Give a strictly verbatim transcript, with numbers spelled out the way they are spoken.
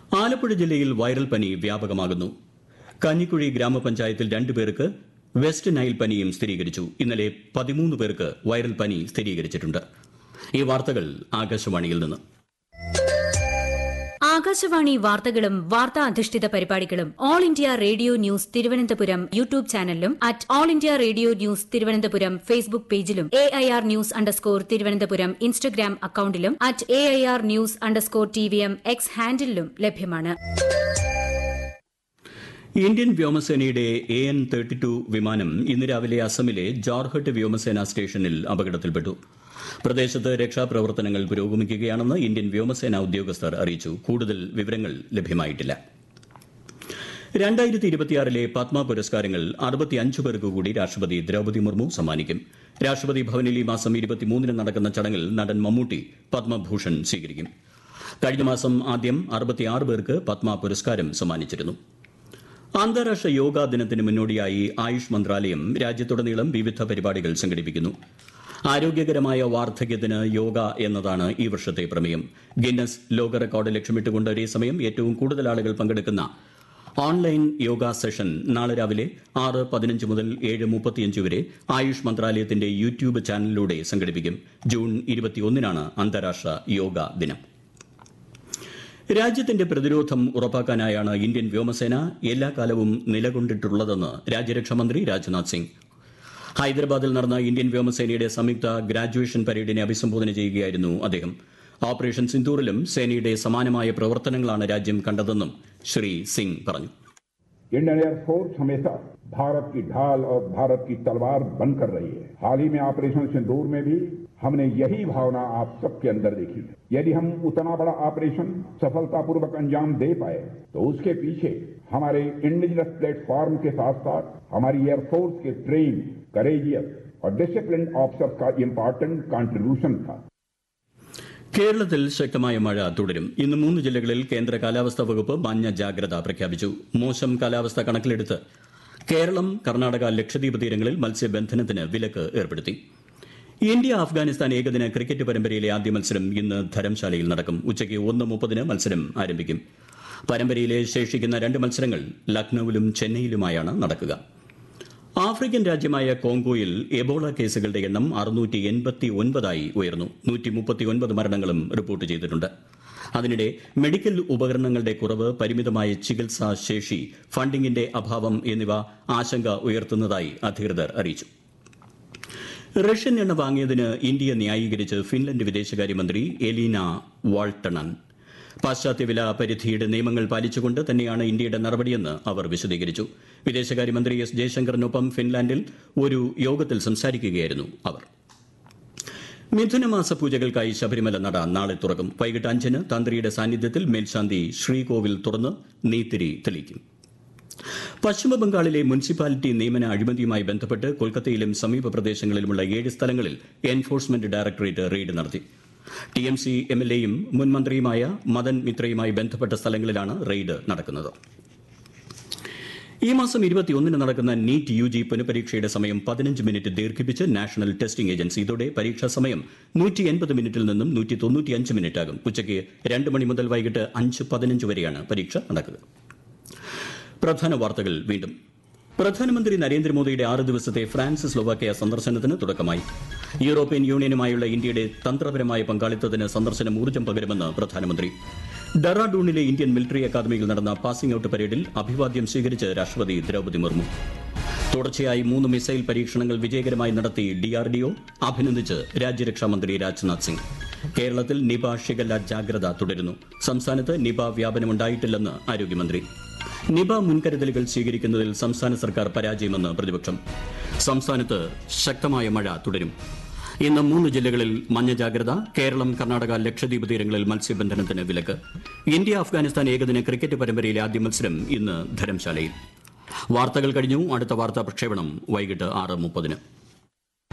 ആലപ്പുഴ ജില്ലയിൽ വൈറൽ പനി വ്യാപകമാകുന്നു. കഞ്ഞിക്കുഴി ഗ്രാമപഞ്ചായത്തിൽ രണ്ടു പേർക്ക് വെസ്റ്റ് നൈൽ പനിയും സ്ഥിരീകരിച്ചു. ഇന്നലെ പതിമൂന്ന് പേർക്ക് വൈറൽ പനി സ്ഥിരീകരിച്ചിട്ടുണ്ട്. ഈ വാർത്തകൾ ആകാശവാണിയിൽ നിന്ന്. ആകാശവാണി വാർത്തകളും വാർത്താ അധിഷ്ഠിത പരിപാടികളും all India radio news Thiruvananthapuram YouTube ചാനലിലും at all India radio news Thiruvananthapuram Facebook പേജിലും A I R news underscore Thiruvananthapuram Instagram അക്കൌണ്ടിലും at A I R news underscore T V M X ഹാൻഡിലും ലഭ്യമാണ്. ഇന്ത്യൻ വ്യോമസേനയുടെ എ എൻ തേർട്ടി ടു വിമാനം ഇന്ന് രാവിലെ അസമിലെ ജോർഹട്ട് വ്യോമസേനാ സ്റ്റേഷനിൽ അപകടത്തിൽപ്പെട്ടു. പ്രദേശത്ത് രക്ഷാപ്രവർത്തനങ്ങൾ പുരോഗമിക്കുകയാണെന്ന് ഇന്ത്യൻ വ്യോമസേനാ ഉദ്യോഗസ്ഥർ അറിയിച്ചു. കൂടുതൽ വിവരങ്ങൾ ലഭ്യമായിട്ടില്ല. രണ്ടായിരത്തി ഇരുപത്തിയാറിലെ പത്മ പുരസ്കാരങ്ങൾ അറുപത്തിയഞ്ച് പേർക്ക് കൂടി രാഷ്ട്രപതി ദ്രൌപദി മുർമു സമ്മാനിക്കും. രാഷ്ട്രപതി ഭവനിൽ ഈ മാസം ഇരുപത്തിമൂന്നിന് നടക്കുന്ന ചടങ്ങിൽ നടൻ മമ്മൂട്ടി പത്മഭൂഷൺ സ്വീകരിക്കും. കഴിഞ്ഞ മാസം ആദ്യം അറുപത്തിയാറ് പേർക്ക് പത്മ പുരസ്കാരം സമ്മാനിച്ചിരുന്നു. അന്താരാഷ്ട്ര യോഗാ ദിനത്തിന് മുന്നോടിയായി ആയുഷ് മന്ത്രാലയം രാജ്യത്തുടനീളം വിവിധ പരിപാടികൾ സംഘടിപ്പിക്കുന്നു. ആരോഗ്യകരമായ വാർദ്ധക്യത്തിന് യോഗ എന്നതാണ് ഈ വർഷത്തെ പ്രമേയം. ഗിന്നസ് ലോക റെക്കോർഡ് ലക്ഷ്യമിട്ടുകൊണ്ട് ഒരേസമയം ഏറ്റവും കൂടുതൽ ആളുകൾ പങ്കെടുക്കുന്ന ഓൺലൈൻ യോഗ സെഷൻ നാളെ രാവിലെ ആറ് പതിനഞ്ച് മുതൽ ഏഴ് മുപ്പത്തിയഞ്ച് വരെ ആയുഷ് മന്ത്രാലയത്തിന്റെ യൂട്യൂബ് ചാനലിലൂടെ സംഘടിപ്പിക്കും. ജൂൺ ഇരുപത്തിയൊന്നിനാണ് അന്താരാഷ്ട്ര യോഗ ദിനം. രാജ്യത്തിന്റെ പ്രതിരോധം ഉറപ്പാക്കാനായാണ് ഇന്ത്യൻ വ്യോമസേന എല്ലാ കാലവും നിലകൊണ്ടിട്ടുള്ളതെന്ന് രാജ്യരക്ഷാമന്ത്രി രാജ്നാഥ് സിംഗ്. ഹൈദരാബാദിൽ നടന്ന ഇന്ത്യൻ വ്യോമസേനയുടെ സംയുക്ത ഗ്രാജുവേഷൻ പരേഡിനെ അഭിസംബോധന ചെയ്യുകയായിരുന്നു അദ്ദേഹം. ഓപ്പറേഷൻ സിന്ദൂറിലും സേനയുടെ സമാനമായ പ്രവർത്തനങ്ങളാണ് രാജ്യം കണ്ടതെന്നും ശ്രീ സിംഗ് പറഞ്ഞു. इंडियन एयरफोर्स हमेशा भारत की ढाल और भारत की तलवार बनकर रही है. हाल ही में ऑपरेशन सिंदूर में भी हमने यही भावना आप सबके अंदर देखी है. यदि हम उतना बड़ा ऑपरेशन सफलतापूर्वक अंजाम दे पाए तो उसके पीछे हमारे इंडिजिनस प्लेटफॉर्म के साथ साथ हमारी एयरफोर्स के ट्रेन, करेजियस और डिसिप्लिन ऑफिसर्स का इम्पोर्टेंट कंट्रीब्यूशन था. കേരളത്തിൽ ശക്തമായ മഴ തുടരും. ഇന്ന് മൂന്ന് ജില്ലകളിൽ കേന്ദ്ര കാലാവസ്ഥാ വകുപ്പ് മഞ്ഞ ജാഗ്രത പ്രഖ്യാപിച്ചു. മോശം കാലാവസ്ഥ കണക്കിലെടുത്ത് കേരളം, കർണാടക, ലക്ഷദ്വീപ് തീരങ്ങളിൽ മത്സ്യബന്ധനത്തിന് വിലക്ക് ഏർപ്പെടുത്തി. ഇന്ത്യ അഫ്ഗാനിസ്ഥാൻ ഏകദിന ക്രിക്കറ്റ് പരമ്പരയിലെ ആദ്യ മത്സരം ഇന്ന് ധരംശാലയിൽ നടക്കും. ഉച്ചയ്ക്ക് ഒന്ന് മുപ്പതിന് മത്സരം ആരംഭിക്കും. പരമ്പരയിലെ ശേഷിക്കുന്ന രണ്ട് മത്സരങ്ങൾ ലക്നൌവിലും ചെന്നൈയിലുമായാണ് നടക്കുക. ആഫ്രിക്കൻ രാജ്യമായ കോങ്കോയിൽ എബോള കേസുകളുടെ എണ്ണം അറുന്നൂറ്റി എൺപത്തി ഒൻപതായി ഉയർന്നു. നൂറ്റി മുപ്പത്തിയൊൻപത് മരണങ്ങളും റിപ്പോർട്ട് ചെയ്തിട്ടുണ്ട്. അതിനിടെ മെഡിക്കൽ ഉപകരണങ്ങളുടെ കുറവ്, പരിമിതമായ ചികിത്സാ ശേഷി, ഫണ്ടിംഗിന്റെ അഭാവം എന്നിവ ആശങ്ക ഉയർത്തുന്നതായി അധികൃതർ അറിയിച്ചു. റഷ്യൻ എണ്ണ വാങ്ങിയതിന് ഇന്ത്യ ന്യായീകരിച്ച് ഫിൻലൻഡ് വിദേശകാര്യമന്ത്രി എലീന വാൾട്ടണൻ. പാശ്ചാത്യ വില പരിധിയുടെ നിയമങ്ങൾ പാലിച്ചുകൊണ്ട് തന്നെയാണ് ഇന്ത്യയുടെ നടപടിയെന്ന് അവർ വിശദീകരിച്ചു. വിദേശകാര്യമന്ത്രി എസ് ജയശങ്കറിനൊപ്പം ഫിൻലാൻഡിൽ ഒരു യോഗത്തിൽ സംസാരിക്കുകയായിരുന്നു അവർ. മിഥുനമാസ പൂജകൾക്കായി ശബരിമല നട നാളെ തുറക്കും. വൈകിട്ട് അഞ്ചിന് തന്ത്രിയുടെ സാന്നിധ്യത്തിൽ മേൽശാന്തി ശ്രീകോവിൽ തുറന്ന് നെയ്ത്തിരി തെളിയിക്കും. പശ്ചിമബംഗാളിലെ മുനിസിപ്പാലിറ്റി നിയമന അഴിമതിയുമായി ബന്ധപ്പെട്ട് കൊൽക്കത്തയിലും സമീപ പ്രദേശങ്ങളിലുമുള്ള ഏഴ് സ്ഥലങ്ങളിൽ എൻഫോഴ്സ്മെന്റ് ഡയറക്ടറേറ്റ് റെയ്ഡ് നടത്തി. T M C M L എയും മുൻ മന്ത്രിയുമായ മദൻ മിത്രയുമായി ബന്ധപ്പെട്ട സ്ഥലങ്ങളിലാണ് റെയ്ഡ് നടക്കുന്നത്. ഈ മാസം ഇരുപത്തിയൊന്നിന് നടക്കുന്ന നീറ്റ് യു ജി പുനഃപരീക്ഷയുടെ സമയം പതിനഞ്ച് മിനിറ്റ് ദീർഘിപ്പിച്ച് നാഷണൽ ടെസ്റ്റിംഗ് ഏജൻസി. ഇതോടെ പരീക്ഷാ സമയം നൂറ്റി എൺപത് മിനിറ്റിൽ നിന്നും നൂറ്റി തൊണ്ണൂറ്റിയഞ്ച് മിനിറ്റാകും. ഉച്ചയ്ക്ക് രണ്ട് മണി മുതൽ വൈകിട്ട് അഞ്ച് പതിനഞ്ച് വരെയാണ് പരീക്ഷ നടക്കുക. പ്രധാന വാർത്തകൾ വീണ്ടും. പ്രധാനമന്ത്രി നരേന്ദ്രമോദിയുടെ ആറ് ദിവസത്തെ ഫ്രാൻസ് സ്ലോവാക്യ സന്ദർശനത്തിന് തുടക്കമായി. യൂറോപ്യൻ യൂണിയനുമായുള്ള ഇന്ത്യയുടെ തന്ത്രപരമായ പങ്കാളിത്തത്തിന് സന്ദർശനം ഊർജ്ജം പകരുമെന്ന് പ്രധാനമന്ത്രി. ഡെറാഡൂണിലെ ഇന്ത്യൻ മിലിറ്ററി അക്കാദമിയിൽ നടന്ന പാസിംഗ് ഔട്ട് പരേഡിൽ അഭിവാദ്യം സ്വീകരിച്ച് രാഷ്ട്രപതി ദ്രൌപദി മുർമു. തുടർച്ചയായി മൂന്ന് മിസൈൽ പരീക്ഷണങ്ങൾ വിജയകരമായി നടത്തി ഡിആർഡിഒ, അഭിനന്ദിച്ച് രാജ്യരക്ഷാമന്ത്രി രാജ്നാഥ് സിംഗ്. കേരളത്തിൽ നിപ, ഷിഗല്ല ജാഗ്രത തുടരുന്നു. സംസ്ഥാനത്ത് നിപ വ്യാപനമുണ്ടായിട്ടില്ലെന്ന് ആരോഗ്യമന്ത്രി. നിപ മുൻകരുതലുകൾ സ്വീകരിക്കുന്നതിൽ സംസ്ഥാന സർക്കാർ പരാജയമെന്ന് പ്രതിപക്ഷം. സംസ്ഥാനത്ത് ശക്തമായ മഴ തുടരും. ഇന്ന് മൂന്ന് ജില്ലകളിൽ മഞ്ഞ ജാഗ്രത. കേരളം, കർണാടക, ലക്ഷദ്വീപ് തീരങ്ങളിൽ മത്സ്യബന്ധനത്തിന് വിലക്ക്. ഇന്ത്യ അഫ്ഗാനിസ്ഥാൻ ഏകദിന ക്രിക്കറ്റ് പരമ്പരയിലെ ആദ്യ മത്സരം ഇന്ന് ധരംശാലയിൽ. വാർത്തകൾ കഴിഞ്ഞു. അടുത്ത വാർത്താ പ്രക്ഷേപണം വൈകിട്ട് ആറ് മുപ്പതിന്.